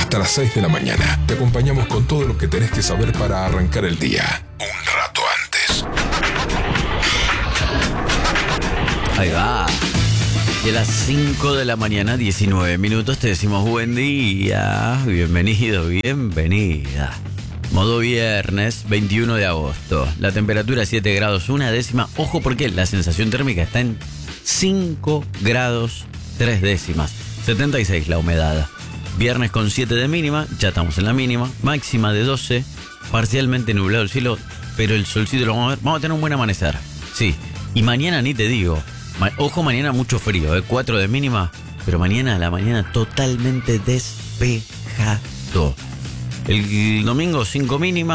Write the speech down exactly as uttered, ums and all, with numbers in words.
hasta las seis de la mañana. Te acompañamos con todo lo que tenés que saber para arrancar el día. Un rato antes. Ahí va. Y a las cinco de la mañana, diecinueve minutos, te decimos buen día. Bienvenido, bienvenida. Modo viernes, veintiuno de agosto. La temperatura siete grados, una décima. Ojo porque la sensación térmica está en cinco grados, tres décimas. setenta y seis la humedad. Viernes con siete de mínima, ya estamos en la mínima. Máxima de doce, parcialmente nublado el cielo, pero el solcito lo vamos a ver. Vamos a tener un buen amanecer, sí. Y mañana ni te digo. Ma- Ojo, mañana mucho frío, ¿eh? cuatro de mínima, pero mañana a la mañana totalmente despejado. El domingo cinco mínima.